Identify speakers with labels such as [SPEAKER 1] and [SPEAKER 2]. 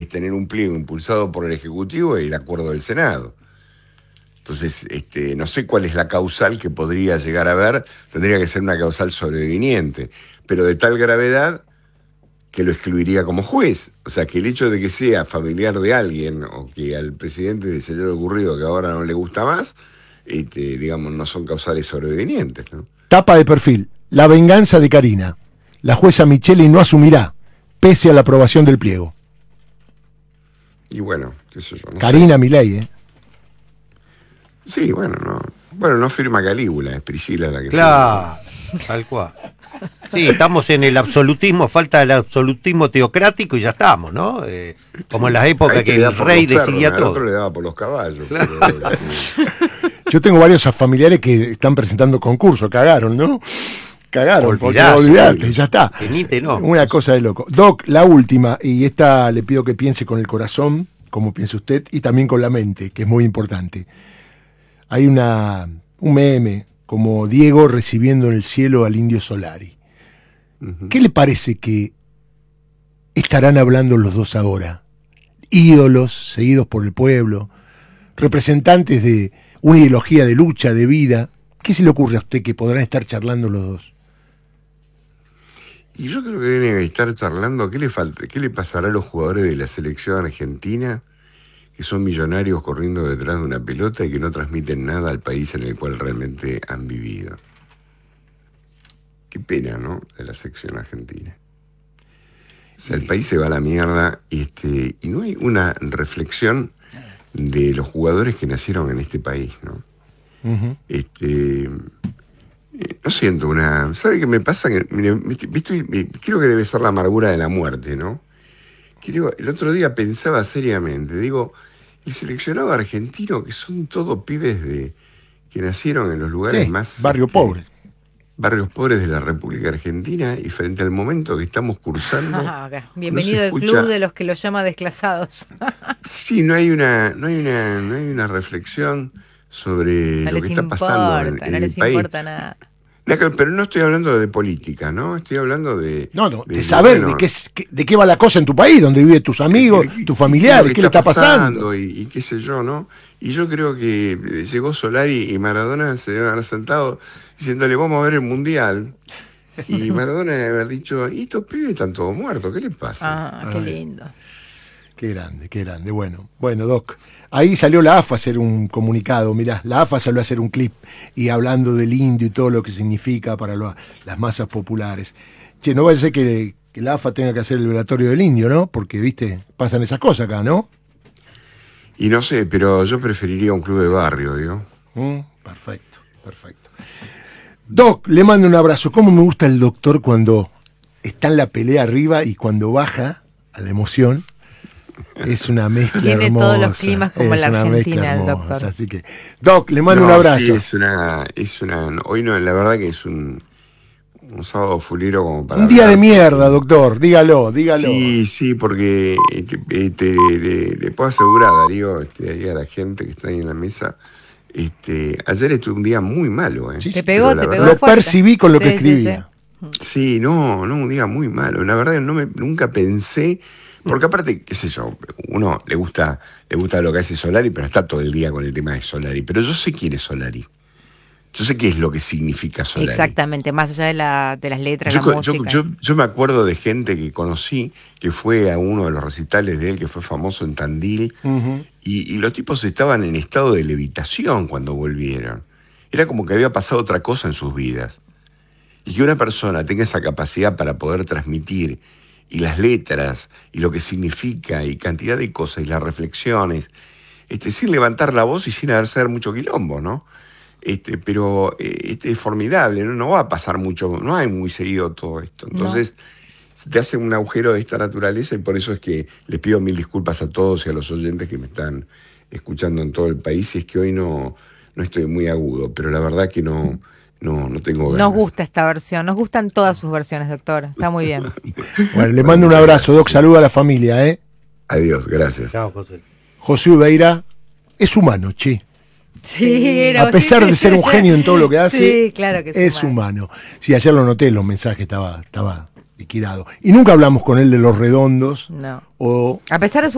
[SPEAKER 1] tener un pliego impulsado por el Ejecutivo y el acuerdo del Senado. Entonces, no sé cuál es la causal que podría llegar a haber, tendría que ser una causal sobreviniente, pero de tal gravedad que lo excluiría como juez. O sea, que el hecho de que sea familiar de alguien o que al presidente se le haya ocurrido que ahora no le gusta más, digamos, no son causales sobrevinientes, ¿no?
[SPEAKER 2] Tapa de perfil: la venganza de Karina. La jueza Micheli no asumirá, pese a la aprobación del pliego.
[SPEAKER 1] Y bueno, qué sé yo. No
[SPEAKER 2] Karina
[SPEAKER 1] sé.
[SPEAKER 2] Milei,
[SPEAKER 1] Sí, bueno, no firma Calígula, es Priscila la que
[SPEAKER 3] Claro, tal cual. Sí, estamos en el absolutismo, falta el absolutismo teocrático y ya estamos, ¿no? Como en las épocas que el rey decidía todo.
[SPEAKER 1] Al otro le daba por los caballos.
[SPEAKER 3] Claro.
[SPEAKER 1] Pero,
[SPEAKER 2] Yo tengo varios familiares que están presentando concursos, cagaron, ¿no? Cagaron, porque
[SPEAKER 3] Olvidate,
[SPEAKER 2] olvidate, ya está.
[SPEAKER 3] Tenite, no.
[SPEAKER 2] Una cosa de loco. Doc, la última, y esta le pido que piense con el corazón, como piensa usted, y también con la mente, que es muy importante. Hay un meme como Diego recibiendo en el cielo al Indio Solari. ¿Qué le parece que estarán hablando los dos ahora? Ídolos, seguidos por el pueblo, representantes de una ideología de lucha, de vida. ¿Qué se le ocurre a usted que podrán estar charlando los dos?
[SPEAKER 1] Y yo creo que deben estar charlando qué le pasará a los jugadores de la selección argentina, que son millonarios corriendo detrás de una pelota y que no transmiten nada al país en el cual realmente han vivido. Qué pena, ¿no?, de la selección argentina. O sea, el país se va a la mierda y no hay una reflexión de los jugadores que nacieron en este país, ¿no?
[SPEAKER 2] Uh-huh.
[SPEAKER 1] No siento una... ¿Sabe qué me pasa? Que, mire, creo que debe ser la amargura de la muerte, ¿no? El otro día pensaba seriamente, digo, el seleccionado argentino, que son todos pibes que nacieron en los lugares más...
[SPEAKER 2] barrios pobres
[SPEAKER 1] de la República Argentina, y frente al momento que estamos cursando...
[SPEAKER 4] Bienvenido al club de los que los llama desclasados.
[SPEAKER 1] Sí, no hay una reflexión sobre lo que está pasando en el país.
[SPEAKER 4] No les importa nada.
[SPEAKER 1] Pero no estoy hablando de política, ¿no? Estoy hablando de
[SPEAKER 2] saber de qué va la cosa en tu país, donde viven tus amigos, tus familiares, qué le está pasando.
[SPEAKER 1] Y qué sé yo, ¿no? Y yo creo que llegó Solari y Maradona se deben haber sentado diciéndole, vamos a ver el Mundial. Y Maradona debe haber dicho, y estos pibes están todos muertos, ¿qué les pasa?
[SPEAKER 4] Qué lindo.
[SPEAKER 2] Qué grande. Bueno, Doc, ahí salió la AFA a hacer un comunicado. Mirá, la AFA salió a hacer un clip y hablando del indio y todo lo que significa para las masas populares. Che, no vaya a ser que la AFA tenga que hacer el velatorio del indio, ¿no? Porque, viste, pasan esas cosas acá, ¿no?
[SPEAKER 1] Y no sé, pero yo preferiría un club de barrio, digo.
[SPEAKER 2] Perfecto. Doc, le mando un abrazo. ¿Cómo me gusta el doctor cuando está en la pelea arriba y cuando baja a la emoción? Es una mezcla
[SPEAKER 4] Tiene
[SPEAKER 2] hermosa.
[SPEAKER 4] Todos los climas como la Argentina, el doctor.
[SPEAKER 2] Así que, Doc, le mando un abrazo.
[SPEAKER 1] Sí, hoy no, la verdad que es un sábado fulero como para...
[SPEAKER 2] Un día de mierda, doctor, dígalo.
[SPEAKER 1] Sí, porque le puedo asegurar, Darío, ahí a la gente que está ahí en la mesa, ayer estuve un día muy malo, ¿eh?
[SPEAKER 4] Sí, te pegó
[SPEAKER 2] Lo
[SPEAKER 4] fuerte.
[SPEAKER 2] percibí con lo que escribía.
[SPEAKER 1] Sí, un día muy malo. La verdad que nunca pensé... Porque aparte, qué sé yo, uno le gusta lo que hace Solari, pero está todo el día con el tema de Solari. Pero yo sé quién es Solari. Yo sé qué es lo que significa Solari.
[SPEAKER 4] Exactamente, más allá de las letras, la música.
[SPEAKER 1] Yo me acuerdo de gente que conocí, que fue a uno de los recitales de él, que fue famoso en Tandil, y los tipos estaban en estado de levitación cuando volvieron. Era como que había pasado otra cosa en sus vidas. Y que una persona tenga esa capacidad para poder transmitir, y las letras, y lo que significa, y cantidad de cosas, y las reflexiones, sin levantar la voz y sin hacer mucho quilombo, ¿no? Pero es formidable, ¿no? No va a pasar mucho, no hay muy seguido todo esto. Entonces, se te hace un agujero de esta naturaleza, y por eso es que les pido mil disculpas a todos y a los oyentes que me están escuchando en todo el país, y es que hoy no estoy muy agudo, pero la verdad que no tengo ganas.
[SPEAKER 4] Nos gusta esta versión, nos gustan todas sus versiones, doctor. Está muy bien.
[SPEAKER 2] Bueno, le mando un abrazo, Doc, saluda a la familia, ¿eh?
[SPEAKER 1] Adiós, gracias.
[SPEAKER 3] Chao, José.
[SPEAKER 2] José Ubeira es humano, che.
[SPEAKER 4] Sí,
[SPEAKER 2] a pesar de ser un genio en todo lo que hace,
[SPEAKER 4] sí, claro que
[SPEAKER 2] es humano. Sí, ayer lo noté en los mensajes, estaba liquidado. Y nunca hablamos con él de Los Redondos.
[SPEAKER 4] No.
[SPEAKER 2] O
[SPEAKER 4] a pesar de su